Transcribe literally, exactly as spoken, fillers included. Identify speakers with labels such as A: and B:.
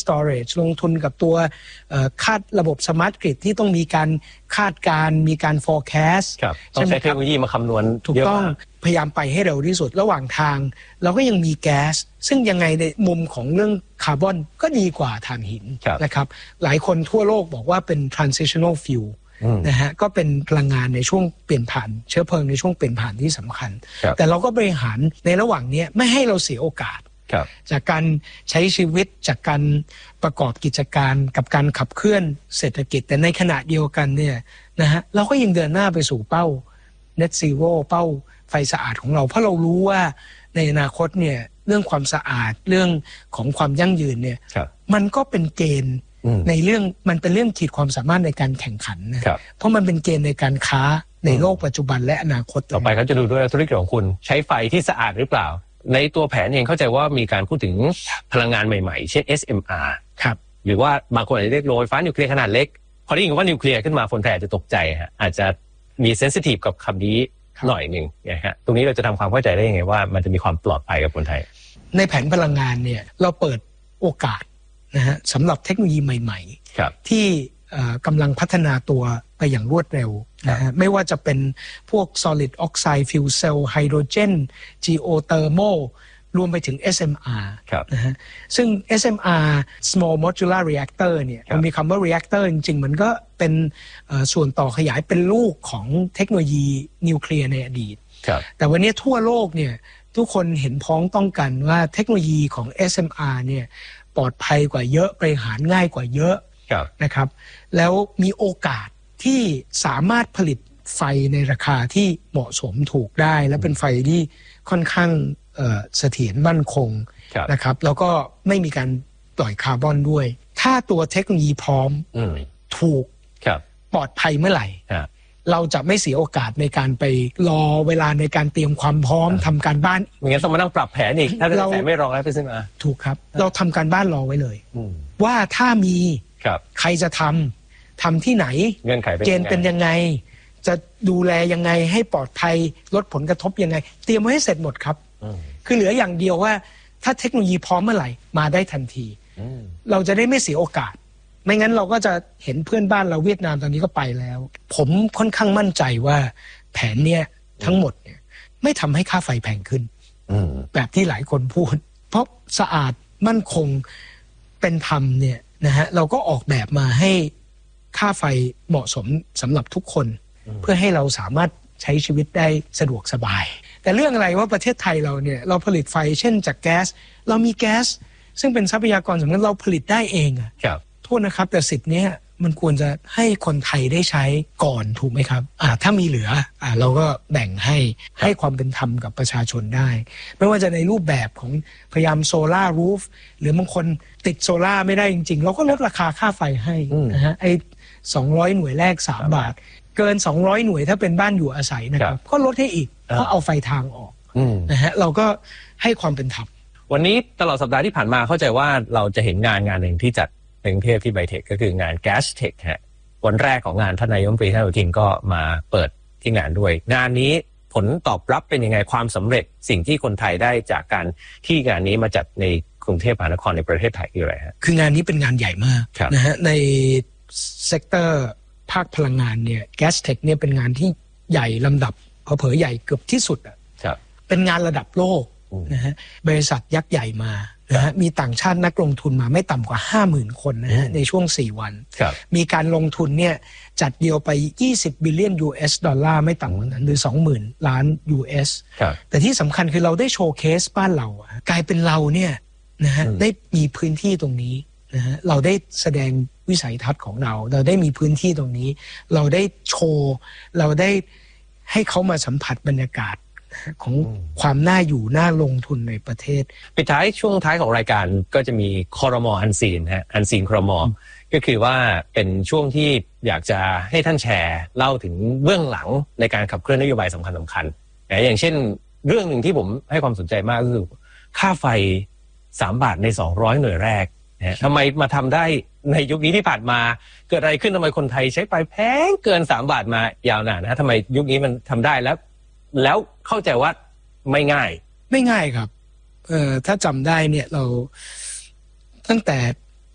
A: storage ลงทุนกับตัวคาดระบบ smart grid ที่ต้องมีการคาดการมีการ forecast
B: ต้องใช้เทคโนโลยีมาคำนวณ
A: ถูกต้องพยายามไปให้เร็วที่สุดระหว่างทางเราก็ยังมีแก๊สซึ่งยังไงในมุมของเรื่องคาร์บอนก็ดีกว่าถ่านหินนะครับหลายคนทั่วโลกบอกว่าเป็น transitional fuel นะฮะก็เป็นพลังงานในช่วงเปลี่ยนผ่านเชื้อเพลิงในช่วงเปลี่ยนผ่านที่สำคัญแต่เราก็บริหารในระหว่างนี้ไม่ให้เราเสียโอกาสจากการใช้ชีวิตจากการประกอบกิจการกับการขับเคลื่อนเศรษฐกิจแต่ในขณะเดียวกันเนี่ยนะฮะเราก็ยังเดินหน้าไปสู่เป้า net zero เป้าไฟสะอาดของเราเพราะเรารู้ว่าในอนาคตเนี่ยเรื่องความสะอาดเรื่องของความยั่งยืนเนี่ยมันก็เป็นเกณฑ์ในเรื่องมันเป็นเรื่องขีดความสามารถในการแข่งขันนะเพราะมันเป็นเกณฑ์ในการค้าในโลกปัจจุบันและอนาคต
B: ต่อไปเขาจะดูด้วยธุรกิจของคุณใช้ไฟที่สะอาดหรือเปล่าในตัวแผนเองเข้าใจว่ามีการพูดถึงพลังงานใหม่ๆเช่น เอส เอ็ม อาร์
A: ครับ
B: หรือว่าบางคนอาจจะเรียกโรงไฟฟ้านิวเคลียร์ขนาดเล็กพอได้ยินว่านิวเคลียร์ขึ้นมาคนไทยอาจจะตกใจฮะอาจจะมีเซนซิทีฟกับคำนี้หน่อยหนึ่งนะฮะตรงนี้เราจะทำความเข้าใจได้ยังไงว่ามันจะมีความปลอดภัยกับคนไทย
A: ในแผนพลังงานเนี่ยเราเปิดโอกาสนะฮะสำหรับเทคโนโลยีใหม่ๆที่กำลังพัฒนาตัวไปอย่างรวดเร็วนะฮะไม่ว่าจะเป็นพวก solid oxide fuel cell hydrogen geothermal รวมไปถึง เอส เอ็ม อาร์ นะฮะซึ่ง เอส เอ็ม อาร์ small modular reactor เนี่ยมันมีคำว่า reactor จริงๆมันก็เป็นส่วนต่อขยายเป็นลูกของเทคโนโลยีนิวเคลียร์ในอดีตแต่วันนี้ทั่วโลกเนี่ยทุกคนเห็นพ้องต้องกันว่าเทคโนโลยีของ เอส เอ็ม อาร์ เนี่ยปลอดภัยกว่าเยอะบริหารง่ายกว่าเยอะนะครับแล้วมีโอกาสที่สามารถผลิตไฟในราคาที่เหมาะสมถูกได้และเป็นไฟที่ค่อนข้างเสถียรมั่นคงนะครับแล้วก็ไม่มีการปล่อยคาร์บอนด้วยถ้าตัวเทคโนโลยีพร้อมถูกปลอดภัยเมื่อไหร่เราจะไม่เสียโอกาสในการไปรอเวลาในการเตรียมความพร้อมทำการบ้าน
B: ไม่งั้นต้องมานั่งปรับแผนอีกถ้าเราไม่รองแล้วพี่ซิมา
A: ถูกครับเราทำการบ้านรอไว้เลยว่าถ้ามีใครจะทำทำที่ไหน
B: เงื่อนไข
A: เกณฑ์เป็นยังไงจะดูแลยังไงให้ปลอดภัยลดผลกระทบยังไงเตรียมไว้ให้เสร็จหมดครับคือเหลืออย่างเดียวว่าถ้าเทคโนโลยีพร้อมเมื่อไหร่มาได้ทันทีเราจะได้ไม่เสียโอกาสไม่งั้นเราก็จะเห็นเพื่อนบ้านเราเวียดนามตอนนี้ก็ไปแล้วผมค่อนข้างมั่นใจว่าแผนเนี้ยทั้งหมดเนี่ยไม่ทำให้ค่าไฟแพงขึ้นแบบที่หลายคนพูดเพราะสะอาดมั่นคงเป็นธรรมเนี่ยนะฮะเราก็ออกแบบมาให้ค่าไฟเหมาะสมสำหรับทุกคนเพื่อให้เราสามารถใช้ชีวิตได้สะดวกสบายแต่เรื่องอะไรว่าประเทศไทยเราเนี่ยเราผลิตไฟเช่นจากแก๊สเรามีแก๊สซึ่งเป็นทรัพยากรสำคัญเราผลิตได้เองอะโทษนะครับแต่สิทธิ์นี้มันควรจะให้คนไทยได้ใช้ก่อนถูกไหมครับอ่าถ้ามีเหลืออ่าเราก็แบ่งให้ให้ความเป็นธรรมกับประชาชนได้ไม่ว่าจะในรูปแบบของพยายามโซล่ารูฟหรือบางคนติดโซล่าไม่ได้จริงๆเราก็ลดราคาค่าไฟให้นะฮะไอ้สองร้อยหน่วยแรกสามบาทเกินสองร้อยหน่วยถ้าเป็นบ้านอยู่อาศัยนะครับก็ลดให้อีกเพราะเอาไฟทางออกนะฮะเราก็ให้ความเป็นธรรม
B: วันนี้ตลอดสัปดาห์ที่ผ่านมาเข้าใจว่าเราจะเห็นงานงานหนึ่งที่จัดในกรุงเทพที่ไบเทคก็คืองาน Gas Tech ฮะวันแรกของงานท่านนายกรัฐมนตรีท่านอนุทินก็มาเปิดที่งานด้วยงานนี้ผลตอบรับเป็นยังไงความสำเร็จสิ่งที่คนไทยได้จากการที่งานนี้มาจัดในกรุงเทพมหานครในประเทศไทยคืออะไรฮะ
A: คืองานนี้เป็นงานใหญ่มากนะฮะในเซกเตอร์ภาคพลังงานเนี่ย Gas Tech เนี่ยเป็นงานที่ใหญ่ลำดับเผลอๆใหญ่เกือบที่สุดอ่ะเป็นงานระดับโลกนะฮะบริษัทยักษ์ใหญ่มานะฮะมีต่างชาตินักลงทุนมาไม่ต่ำกว่า ห้าหมื่น คนนะฮะในช่วงสี่วันมีการลงทุนเนี่ยจัดเดียวไปยี่สิบบิลเลียน ยู เอส ดอลลาร์ไม่ต่ำกว่านั้นหรือ สองหมื่น ล้าน ยู เอส แต่ที่สำคัญคือเราได้โชว์เคสบ้านเรากลายเป็นเราเนี่ยนะฮะได้มีพื้นที่ตรงนี้นะฮะเราได้แสดงวิสัยทัศน์ของเราเราได้มีพื้นที่ตรงนี้เราได้โชว์เราได้ให้เขามาสัมผัสบรรยากาศของความน่าอยู่น่าลงทุนในประเทศ
B: ปิดท้ายช่วงท้ายของรายการก็จะมีครม.อันซีนฮะอันซีนครม.ก็คือว่าเป็นช่วงที่อยากจะให้ท่านแชร์เล่าถึงเบื้องหลังในการขับเคลื่อนนโยบายสำคัญสำคัญอย่างเช่นเรื่องหนึ่งที่ผมให้ความสนใจมากก็คือค่าไฟสามบาทในสองร้อยหน่วยแรกนะทำไมมาทำได้ในยุคนี้ที่ผ่านมาเกิดอะไรขึ้นทำไมคนไทยใช้ไฟแพงเกินสามบาทมายาวนานนะทำไมยุคนี้มันทำได้แล้วแล้วเข้าใจว่าไม่ง่าย
A: ไม่ง่ายครับเอ่อถ้าจำได้เนี่ยเราตั้งแต่